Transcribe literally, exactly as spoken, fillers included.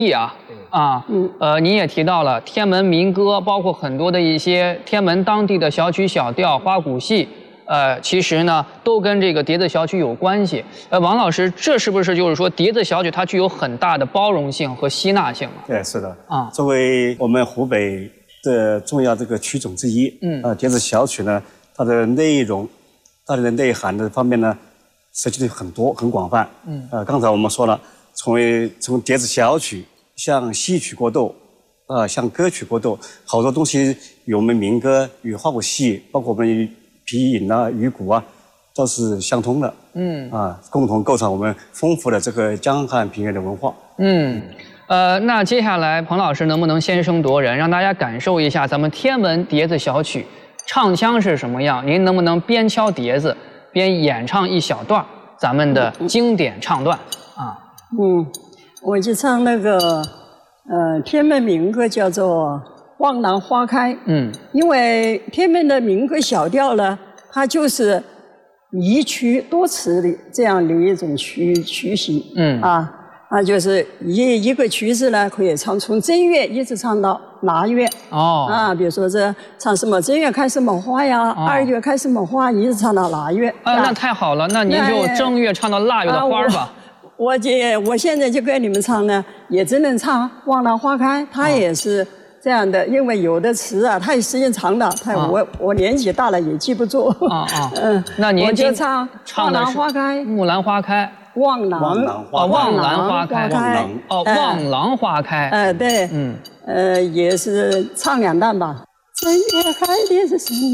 啊啊，嗯，呃，您也提到了天门民歌，包括很多的一些天门当地的小曲小调、花鼓戏，呃，其实呢都跟这个叠字小曲有关系。呃，王老师，这是不是就是说叠字小曲它具有很大的包容性和吸纳性啊？ 对，是的啊， 作为我们湖北的重要这个曲种之一，嗯，啊，叠字小曲呢，它的内容、它的内涵的方面呢，涉及的很多、很广泛。嗯，呃，刚才我们说了，从从叠字小曲向戏曲过渡，啊、呃，向歌曲过渡，好多东西与我们民歌、与花鼓戏，包括我们皮影啊、鱼鼓啊，都是相通的。嗯，啊，共同构成我们丰富的这个江汉平原的文化。 嗯。呃，那接下来彭老师能不能先声夺人，让大家感受一下咱们天门叠字小曲唱腔是什么样？您能不能边敲碟子边演唱一小段咱们的经典唱段啊？ 嗯，我就唱那个呃天门民歌，叫做《望兰花开》。嗯，因为天门的民歌小调呢，它就是一曲多词的这样的一种曲曲型。嗯啊。啊，就是一一个曲子呢，可以唱从正月一直唱到腊月。哦。啊，比如说这唱什么正月开什么花呀，哦、二月开什么花，一直唱到腊月。 啊，那太好了，那您就正月唱到腊月的花吧。啊、 我我这我现在就跟你们唱呢，也只能唱《望兰花开》，它也是这样的，因为有的词啊，它时间长了，它我、啊、我年纪大了也记不住。啊啊。嗯， 那您我就唱《望兰花开》。 木兰花开。 望兰， 望兰花， 望兰花开，哦，望兰花开， 呃，对，嗯，呃，也是唱两段吧。正月开的是什么？